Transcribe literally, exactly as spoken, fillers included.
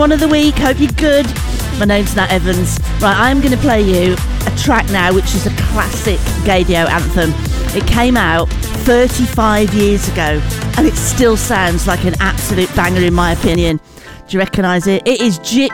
One of the week, hope you're good. My name's Nat Evans. Right, I'm going to play you a track now which is a classic Gaydio anthem. It came out thirty-five years ago and it still sounds like an absolute banger in my opinion. Do you recognise it? It is Gypsy